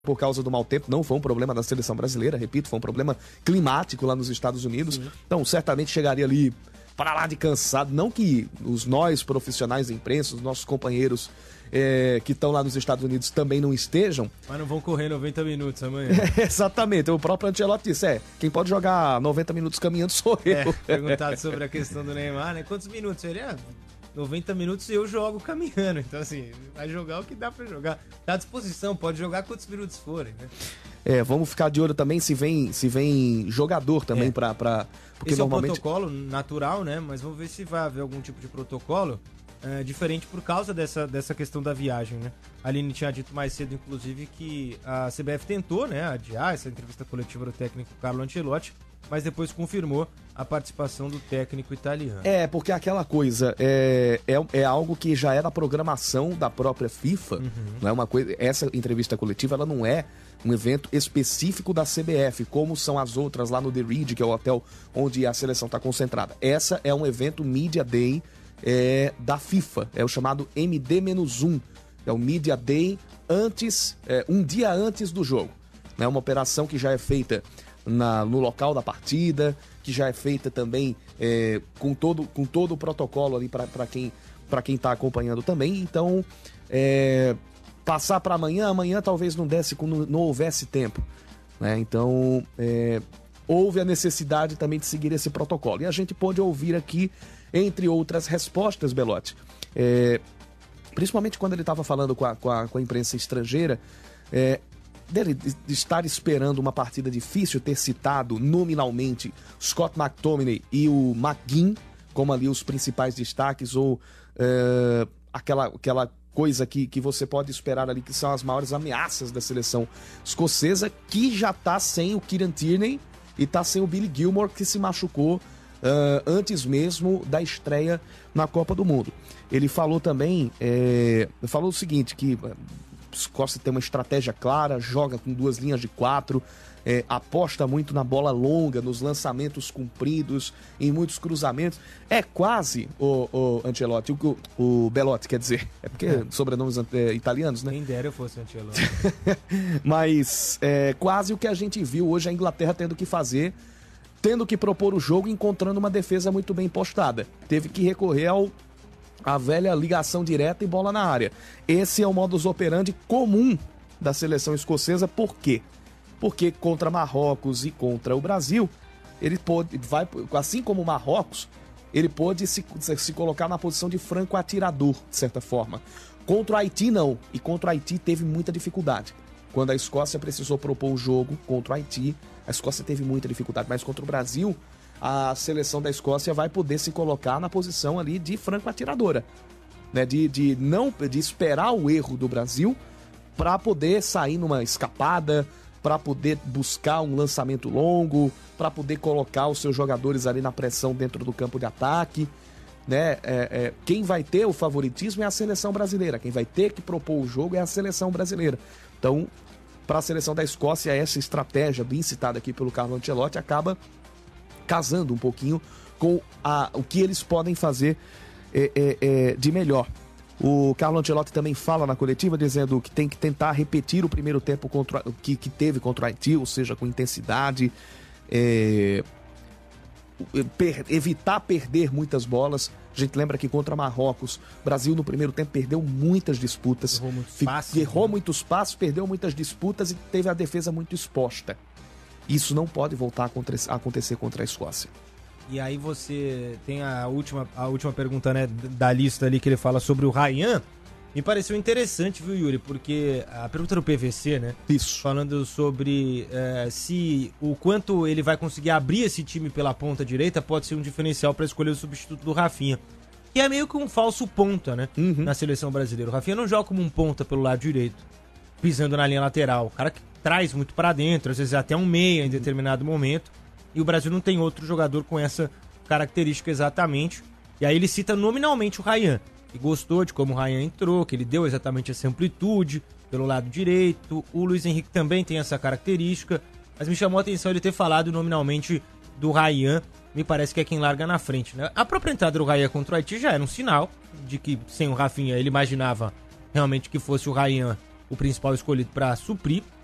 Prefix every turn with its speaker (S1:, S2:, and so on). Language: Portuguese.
S1: por causa do mau tempo, não foi um problema da seleção brasileira, repito, foi um problema climático lá nos Estados Unidos. Então, certamente chegaria ali para lá de cansado. Não que nós, profissionais da imprensa, os nossos companheiros que estão lá nos Estados Unidos também não estejam.
S2: Mas não vão correr 90 minutos amanhã.
S1: Exatamente, o próprio Ancelotti disse, quem pode jogar 90 minutos caminhando sou eu.
S2: Perguntado sobre a questão do Neymar, né? Quantos minutos ele 90 minutos eu jogo caminhando. Então, assim, vai jogar o que dá pra jogar. Tá à disposição, pode jogar quantos minutos forem, né?
S1: Vamos ficar de olho também se vem jogador também pra porque
S2: esse
S1: normalmente...
S2: é um protocolo natural, né? Mas vamos ver se vai haver algum tipo de protocolo diferente por causa dessa questão da viagem, né? A Aline tinha dito mais cedo, inclusive, que a CBF tentou, né, adiar essa entrevista coletiva do técnico Carlo Ancelotti, mas depois confirmou a participação do técnico italiano.
S1: Porque aquela coisa é algo que já é da programação da própria FIFA, não é uma coisa. Essa entrevista coletiva, ela não é um evento específico da CBF, como são as outras lá no The Reed, que é o hotel onde a seleção está concentrada. Essa é um evento Media Day da FIFA, é o chamado MD-1, é o Media Day um dia antes do jogo. É uma operação que já é feita no local da partida, que já é feita também com todo o protocolo ali para quem está acompanhando também. Então, passar para amanhã talvez não houvesse tempo, né? Então, houve a necessidade também de seguir esse protocolo. E a gente pôde ouvir aqui, entre outras respostas, Belotti, principalmente quando ele estava falando com a imprensa estrangeira, dele de estar esperando uma partida difícil, ter citado nominalmente Scott McTominay e o McGinn como ali os principais destaques, ou aquela coisa que você pode esperar ali, que são as maiores ameaças da seleção escocesa, que já tá sem o Kieran Tierney e tá sem o Billy Gilmour, que se machucou antes mesmo da estreia na Copa do Mundo. Ele falou também, falou o seguinte, que Escócia tem uma estratégia clara, joga com 2 linhas de 4, aposta muito na bola longa, nos lançamentos compridos, em muitos cruzamentos. É quase o Ancelotti, o Belotti, quer dizer, porque sobrenomes italianos, né?
S2: Quem dera eu fosse Ancelotti.
S1: Mas quase o que a gente viu hoje a Inglaterra tendo que fazer, tendo que propor o jogo, encontrando uma defesa muito bem postada. Teve que recorrer a velha ligação direta e bola na área. Esse é o modus operandi comum da seleção escocesa. Por quê? Porque contra Marrocos e contra o Brasil, ele assim como o Marrocos, ele pôde se colocar na posição de franco atirador, de certa forma. Contra o Haiti, não. E contra o Haiti teve muita dificuldade. Quando a Escócia precisou propor o jogo contra o Haiti, a Escócia teve muita dificuldade. Mas contra o Brasil, a seleção da Escócia vai poder se colocar na posição ali de franco atiradora, né? De esperar o erro do Brasil para poder sair numa escapada, para poder buscar um lançamento longo, para poder colocar os seus jogadores ali na pressão dentro do campo de ataque, né? Quem vai ter o favoritismo é a seleção brasileira, quem vai ter que propor o jogo é a seleção brasileira. Então, para a seleção da Escócia, essa estratégia bem citada aqui pelo Carlo Ancelotti acaba casando um pouquinho com o que eles podem fazer de melhor. O Carlo Ancelotti também fala na coletiva dizendo que tem que tentar repetir o primeiro tempo que teve contra o Haiti, ou seja, com intensidade, evitar perder muitas bolas. A gente lembra que contra Marrocos, o Brasil no primeiro tempo perdeu muitas disputas, errou muitos passos, perdeu muitas disputas e teve a defesa muito exposta. Isso não pode voltar a acontecer contra a Escócia.
S2: E aí você tem a última pergunta, né, da lista ali, que ele fala sobre o Ryan. Me pareceu interessante, viu, Yuri? Porque a pergunta do PVC, né?
S1: Isso.
S2: Falando sobre o quanto ele vai conseguir abrir esse time pela ponta direita, pode ser um diferencial para escolher o substituto do Rafinha. E é meio que um falso ponta, né? Na seleção brasileira. O Rafinha não joga como um ponta pelo lado direito, pisando na linha lateral. O cara que traz muito para dentro, às vezes até um meia em determinado momento. E o Brasil não tem outro jogador com essa característica exatamente. E aí ele cita nominalmente o Ryan, que gostou de como o Ryan entrou, que ele deu exatamente essa amplitude pelo lado direito. O Luiz Henrique também tem essa característica, mas me chamou a atenção ele ter falado nominalmente do Ryan. Me parece que é quem larga na frente, né? A própria entrada do Ryan contra o Haiti já era um sinal de que sem o Rafinha ele imaginava realmente que fosse o Ryan o principal escolhido para suprir.